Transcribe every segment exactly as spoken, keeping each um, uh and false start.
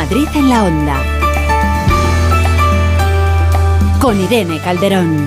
Madrid en la Onda. Con Irene Calderón.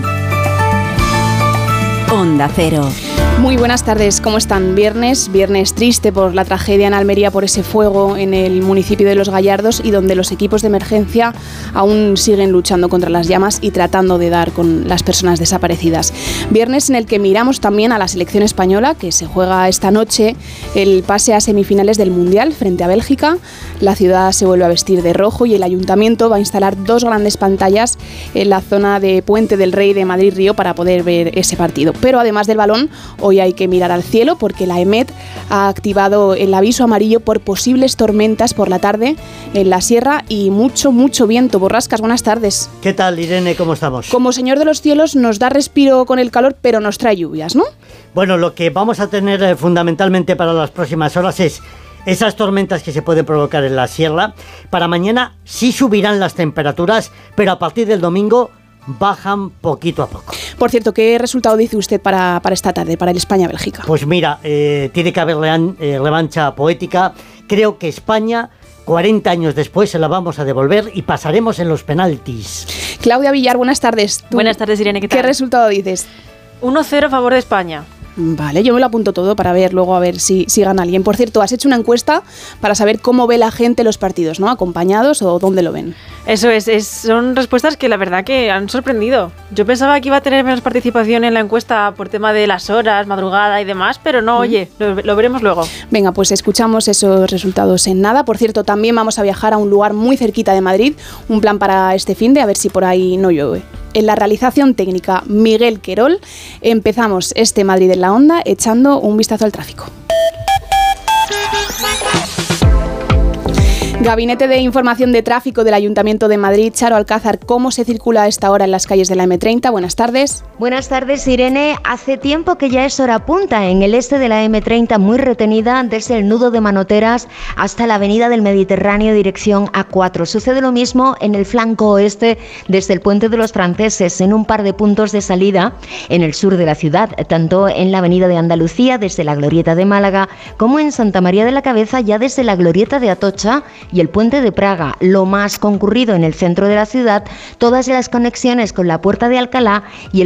Onda Cero. Muy buenas tardes, ¿cómo están? Viernes, viernes triste por la tragedia en Almería por ese fuego en el municipio de Los Gallardos y donde los equipos de emergencia aún siguen luchando contra las llamas y tratando de dar con las personas desaparecidas. Viernes en el que miramos también a la selección española que se juega esta noche el pase a semifinales del Mundial frente a Bélgica. La ciudad se vuelve a vestir de rojo y el ayuntamiento va a instalar dos grandes pantallas en la zona de Puente del Rey de Madrid-Río para poder ver ese partido. Pero además del balón, hoy hay que mirar al cielo porque la EMET ha activado el aviso amarillo por posibles tormentas por la tarde en la sierra y mucho, mucho viento. Borrascas, buenas tardes. ¿Qué tal, Irene? ¿Cómo estamos? Como señor de los cielos nos da respiro con el calor, pero nos trae lluvias, ¿no? Bueno, lo que vamos a tener eh, fundamentalmente para las próximas horas es esas tormentas que se pueden provocar en la sierra. Para mañana sí subirán las temperaturas, pero a partir del domingo bajan poquito a poco. Por cierto, ¿qué resultado dice usted para, para esta tarde, para el España-Bélgica? Pues mira, eh, tiene que haber rean, eh, revancha poética. Creo que España, cuarenta años después, se la vamos a devolver y pasaremos en los penaltis. Claudia Villar, buenas tardes. ¿Tú, buenas tardes, Irene, ¿qué tal? ¿Qué resultado dices? uno cero a favor de España. Vale, yo me lo apunto todo para ver luego a ver si, si gana alguien. Por cierto, has hecho una encuesta para saber cómo ve la gente los partidos, ¿no? ¿Acompañados o dónde lo ven? Eso es, es, son respuestas que la verdad que han sorprendido. Yo pensaba que iba a tener menos participación en la encuesta por tema de las horas, madrugada y demás, pero no, mm. oye, lo, lo veremos luego. Venga, pues escuchamos esos resultados en nada. Por cierto, también vamos a viajar a un lugar muy cerquita de Madrid, un plan para este finde, a ver si por ahí no llueve. En la realización técnica, Miguel Querol. Empezamos este Madrid en la Onda echando un vistazo al tráfico. Gabinete de Información de Tráfico del Ayuntamiento de Madrid, Charo Alcázar, ¿cómo se circula a esta hora en las calles de la eme treinta? Buenas tardes. Buenas tardes, Irene. Hace tiempo que ya es hora punta en el este de la eme treinta, muy retenida desde el nudo de Manoteras hasta la avenida del Mediterráneo dirección A cuatro. Sucede lo mismo en el flanco oeste desde el Puente de los Franceses, en un par de puntos de salida en el sur de la ciudad, tanto en la avenida de Andalucía desde la Glorieta de Málaga como en Santa María de la Cabeza ya desde la Glorieta de Atocha y el Puente de Praga. Lo más concurrido en el centro de la ciudad, todas las conexiones con la Puerta de Alcalá y el